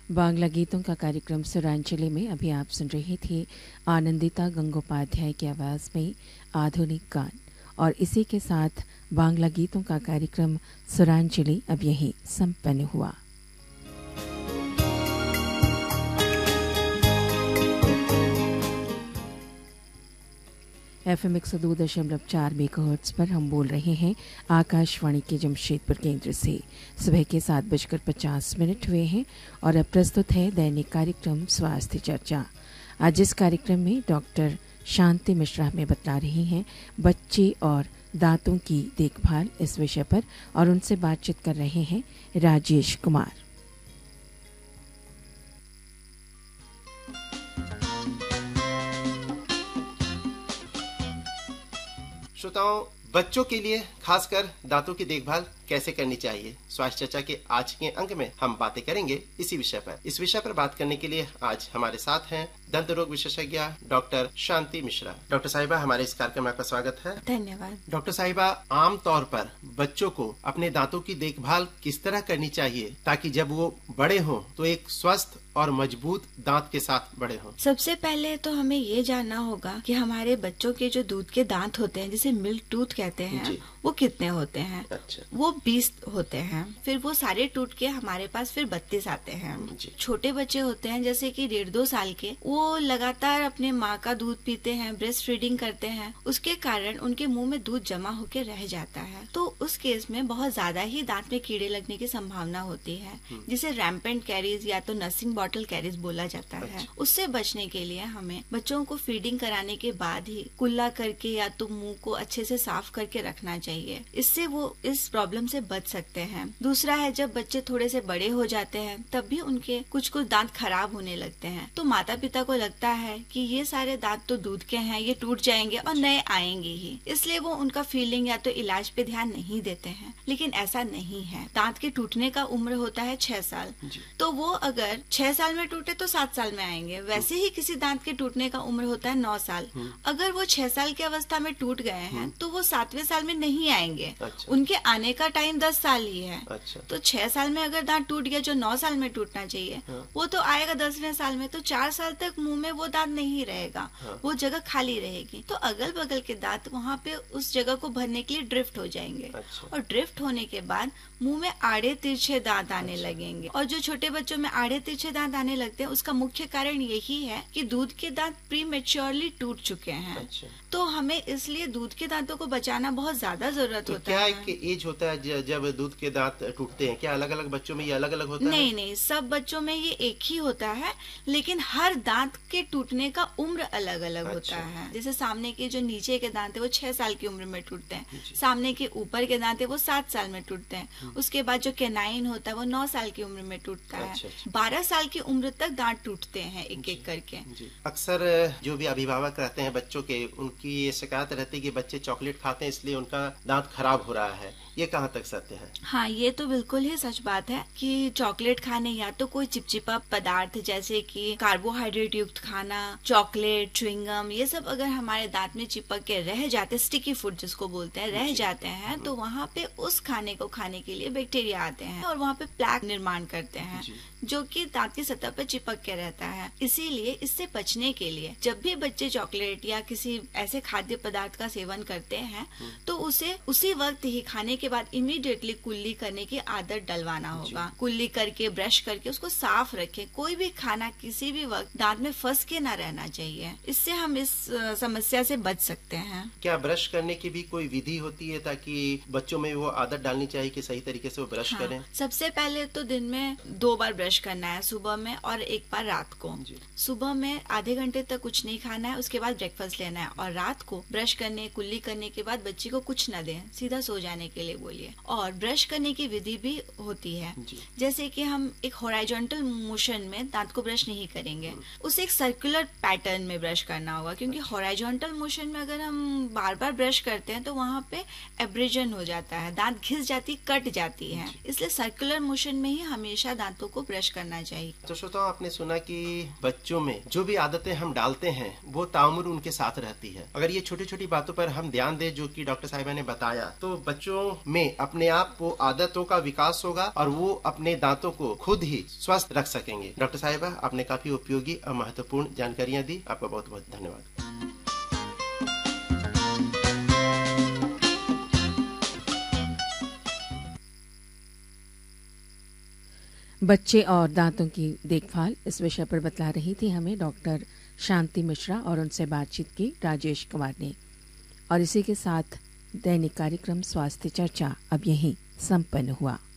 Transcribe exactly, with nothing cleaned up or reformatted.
बांग्ला गीतों का कार्यक्रम सुरांजलि में अभी आप सुन रहे थे आनंदिता गंगोपाध्याय की आवाज़ में आधुनिक गान, और इसी के साथ बांग्ला गीतों का कार्यक्रम सुरांजलि अब यहीं संपन्न हुआ। एफ एम एक सौ दो दशमलव चार मेगाहर्ट्ज पर हम बोल रहे हैं आकाशवाणी के जमशेदपुर केंद्र से। सुबह के सात बजकर पचास मिनट हुए हैं और अब प्रस्तुत है दैनिक कार्यक्रम स्वास्थ्य चर्चा। आज इस कार्यक्रम में डॉक्टर शांति मिश्रा हमें बता रही हैं बच्चे और दांतों की देखभाल इस विषय पर, और उनसे बातचीत कर रहे हैं राजेश कुमार। श्रोताओं, बच्चों के लिए खासकर दांतों की देखभाल कैसे करनी चाहिए, स्वास्थ्य चर्चा के आज के अंक में हम बातें करेंगे इसी विषय पर। इस विषय पर बात करने के लिए आज हमारे साथ हैं दंत रोग विशेषज्ञ डॉक्टर शांति मिश्रा। डॉक्टर साहिबा, हमारे इस कार्यक्रम में आपका स्वागत है। धन्यवाद। डॉक्टर साहिबा, आम तौर पर बच्चों को अपने दांतों की देखभाल किस तरह करनी चाहिए ताकि जब वो बड़े हों तो एक स्वस्थ और मजबूत दांत के साथ बड़े हों? सबसे पहले तो हमें ये जानना होगा कि हमारे बच्चों के जो दूध के दांत होते हैं, जिसे मिल्क टूथ कहते हैं, वो कितने होते हैं? अच्छा। वो बीस होते हैं। फिर वो सारे टूट के हमारे पास फिर बत्तीस आते हैं। छोटे बच्चे होते हैं जैसे कि डेढ़ दो साल के, वो लगातार अपने माँ का दूध पीते हैं, ब्रेस्ट फीडिंग करते हैं, उसके कारण उनके मुंह में दूध जमा होकर रह जाता है। तो उस केस में बहुत ज्यादा ही दांत में कीड़े लगने की संभावना होती है, जिसे रैम्पेंट कैरीज या तो नर्सिंग बॉटल कैरीज बोला जाता है। उससे बचने के लिए हमें बच्चों को फीडिंग कराने के बाद ही कुल्ला करके या तो मुंह को अच्छे से साफ करके रखना चाहिए। इससे वो इस प्रॉब्लम से बच सकते हैं। दूसरा है, जब बच्चे थोड़े से बड़े हो जाते हैं तब भी उनके कुछ कुछ दांत खराब होने लगते हैं, तो माता पिता को लगता है कि ये सारे दांत तो दूध के हैं, ये टूट जाएंगे और नए आएंगे ही, इसलिए वो उनका फीलिंग या तो इलाज पे ध्यान नहीं देते हैं। लेकिन ऐसा नहीं है। दांत के टूटने का उम्र होता है छह साल, तो वो अगर छह साल में टूटे तो सात साल में आएंगे। वैसे ही किसी दांत के टूटने का उम्र होता है नौ साल। अगर वो छह साल की अवस्था में टूट गए हैं तो वो सातवें साल में नहीं आएंगे। अच्छा। उनके आने का टाइम दस साल ही है। अच्छा। तो छह साल में अगर दांत टूट गया जो नौ साल में टूटना चाहिए, हाँ। वो तो आएगा दसवें साल में, तो चार साल तक मुंह में वो दांत नहीं रहेगा। हाँ। वो जगह खाली रहेगी, तो अगल बगल के दांत वहाँ पे उस जगह को भरने के लिए ड्रिफ्ट हो जाएंगे। अच्छा। और ड्रिफ्ट होने के बाद मुंह में आड़े तिरछे दांत आने अच्छा। लगेंगे। और जो छोटे बच्चों में आड़े तिरछे दांत आने लगते हैं, उसका मुख्य कारण यही है कि दूध के दांत प्री मेच्योरली टूट चुके हैं। अच्छा। तो हमें इसलिए दूध के दांतों को बचाना बहुत ज्यादा जरूरत तो होता क्या है। क्या एक एज होता है जब दूध के दांत टूटते हैं? क्या अलग अलग बच्चों में ये अलग अलग होता नहीं, है? नहीं नहीं, सब बच्चों में ये एक ही होता है, लेकिन हर दांत के टूटने का उम्र अलग अलग अच्छा। होता है। जैसे सामने के जो नीचे के दांत है वो छह साल की उम्र में टूटते हैं, सामने के ऊपर के दांत है वो सात साल में टूटते हैं, उसके बाद जो केनाइन होता है वो नौ साल की उम्र में टूटता है, बारह साल की उम्र तक दांत टूटते हैं एक एक करके। अक्सर जो भी अभिभावक रहते हैं बच्चों के, उनकी ये शिकायत रहती है कि बच्चे चॉकलेट खाते हैं इसलिए उनका दांत खराब हो रहा है। ये कहाँ तक सत्य है? हाँ, ये तो बिल्कुल ही सच बात है कि चॉकलेट खाने या तो कोई चिपचिपा पदार्थ जैसे कि कार्बोहाइड्रेट युक्त खाना, चॉकलेट, च्युइंगम, ये सब अगर हमारे दांत में चिपक के रह जाते, स्टिकी फूड जिसको बोलते हैं, रह जाते हैं, तो वहाँ पे उस खाने को खाने के लिए बैक्टीरिया आते हैं और वहाँ पे प्लैक निर्माण करते हैं, जो कि दांत की सतह पर चिपक के रहता है। इसीलिए इससे बचने के लिए जब भी बच्चे चॉकलेट या किसी ऐसे खाद्य पदार्थ का सेवन करते हैं तो उसे उसी वक्त ही खाने के बाद इमीडिएटली कुल्ली करने की आदत डलवाना होगा। कुल्ली करके, ब्रश करके उसको साफ रखें। कोई भी खाना किसी भी वक्त दांत में फंस के ना रहना चाहिए। इससे हम इस समस्या से बच सकते हैं। क्या ब्रश करने की भी कोई विधि होती है ताकि बच्चों में वो आदत डालनी चाहिए कि सही तरीके से वो ब्रश हाँ, करें? सबसे पहले तो दिन में दो बार ब्रश करना है, सुबह में और एक बार रात को। सुबह में आधे घंटे तक कुछ नहीं खाना है, उसके बाद ब्रेकफास्ट लेना है, और रात को ब्रश करने, कुल्ली करने के बाद बच्ची को कुछ न दें, सीधा सो जाने के लिए बोलिए। और ब्रश करने की विधि भी होती है, जैसे कि हम एक हॉरिजॉन्टल मोशन में दांत को ब्रश नहीं करेंगे, उसे एक सर्कुलर पैटर्न में ब्रश करना होगा, क्योंकि हॉरिजॉन्टल मोशन में अगर हम बार बार ब्रश करते हैं तो वहाँ पे एब्रेजन हो जाता है, दांत घिस जाती, कट जाती है। इसलिए सर्कुलर मोशन में ही हमेशा दांतों को ब्रश करना चाहिए। तो श्रोताओ, आपने सुना कि बच्चों में जो भी आदतें हम डालते हैं वो ताउम्र उनके साथ रहती है। अगर ये छोटी छोटी बातों पर हम ध्यान दें जो कि डॉक्टर साहिबा ने बताया, तो बच्चों में अपने आप वो आदतों का विकास होगा और वो अपने दांतों को खुद ही स्वस्थ रख सकेंगे। डॉक्टर साहिबा, आपने काफी उपयोगी और महत्वपूर्ण जानकारियां दी। आपका बहुत बहुत धन्यवाद। बच्चे और दांतों की देखभाल, इस विषय पर बतला रही थी हमें डॉक्टर शांति मिश्रा और उनसे बातचीत की राजेश कुमार ने। और इसी के साथ दैनिक कार्यक्रम स्वास्थ्य चर्चा अब यहीं संपन्न हुआ।